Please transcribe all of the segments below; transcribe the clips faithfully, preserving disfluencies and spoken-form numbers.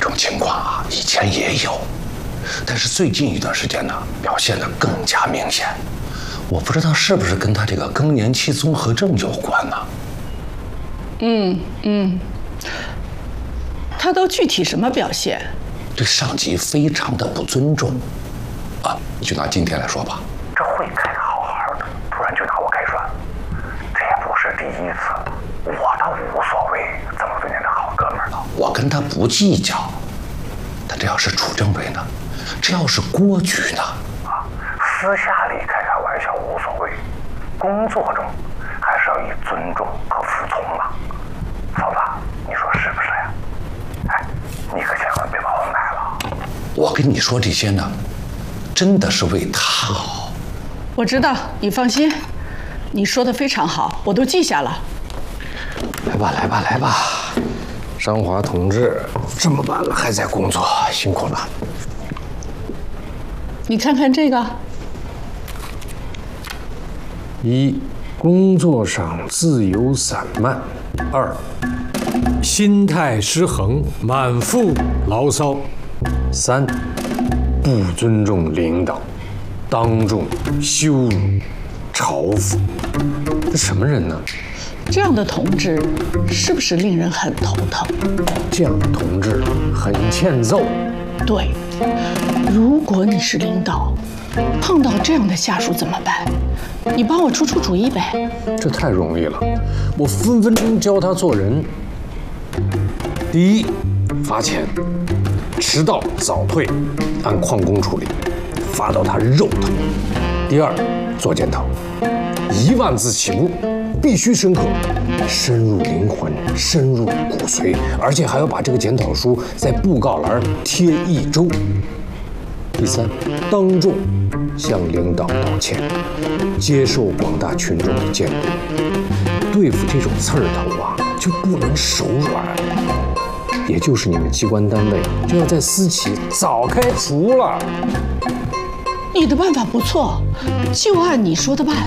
种情况啊，以前也有，但是最近一段时间呢，表现得更加明显。我不知道是不是跟他这个更年期综合症有关呢？ 嗯嗯，他都具体什么表现？ 对上级非常的不尊重。啊，就拿今天来说吧，这会开得好好的，突然就拿我开涮，这也不是第一次，我倒无所谓，这么多年的好哥们儿了，我跟他不计较。但这要是楚政委呢？这要是郭局呢？啊，私下里开开玩笑无所谓，工作中还是要以尊重和服从嘛。嫂子，你说是不是呀？哎，你可千万别把我买了。我跟你说这些呢，真的是为他好。 我知道，你放心，你说的非常好，我都记下了。 来吧，来吧，来吧，张华同志，这么晚了还在工作，辛苦了。 你看看这个。 一，工作上自由散漫；二， 心态失衡，满腹牢骚； 三，不尊重领导，当众羞辱、嘲讽。这什么人呢？ 这样的同志是不是令人很头疼？ 这样的同志很欠揍。 对，如果你是领导，碰到这样的下属怎么办？你帮我出出主意呗。 这太容易了，我分分钟教他做人。第一，罚钱，迟到早退，按旷工处理，罚到他肉疼。第二，做检讨，一万字起步，必须深刻，深入灵魂，深入骨髓，而且还要把这个检讨书在布告栏贴一周。第三，当众向领导道歉，接受广大群众的监督。对付这种刺儿头啊，就不能手软。也就是你们机关单位就要在私企早开除了。 你的办法不错，就按你说的办。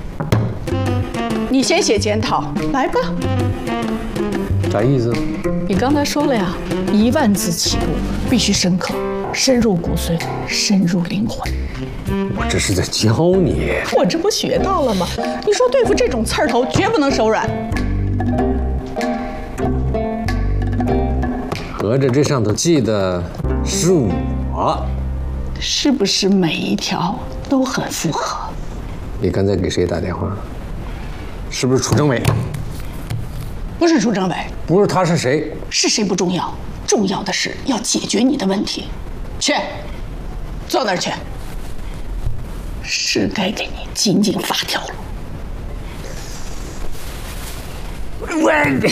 你先写检讨，来吧。 啥意思？ 你刚才说了呀，一万字起步，必须深刻，深入骨髓，深入灵魂。 我这是在教你。 我这不学到了吗？你说对付这种刺儿头，绝不能手软。 合着这上头记的是我， 是不是每一条都很符合？ 你刚才给谁打电话？是不是楚政委？ 不是楚政委。 不是他是谁？ 是谁不重要，重要的是要解决你的问题。去，坐那儿去。是该给你紧紧发条了。 喂。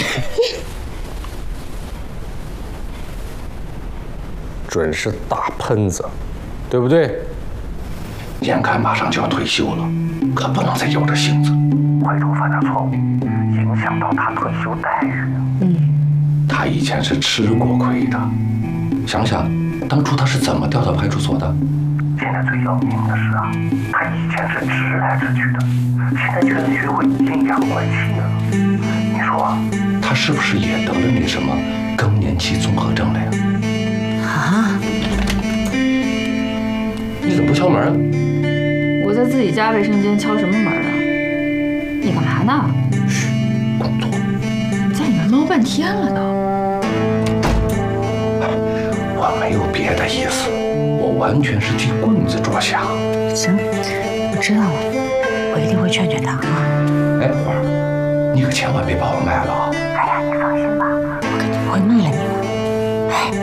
准是大喷子，对不对？ 眼看马上就要退休了，可不能再有这性子，回头犯点错误，影响到他退休待遇啊。嗯，他以前是吃过亏的，想想当初他是怎么调到派出所的。现在最要命的是啊，他以前是直来直去的，现在却能学会阴阳怪气了。你说他是不是也得了那什么更年期综合症了呀？ 啊！ 你怎么不敲门啊？ 我在自己家卫生间敲什么门啊？你干嘛呢？ 嘘，工作。 在里面猫半天了都。 我没有别的意思，我完全是替棍子着想。 行，我知道了，我一定会劝劝他啊。 哎，花儿，你可千万别把我卖了啊！ 哎呀，你放心吧，我肯定不会卖了你的。哎。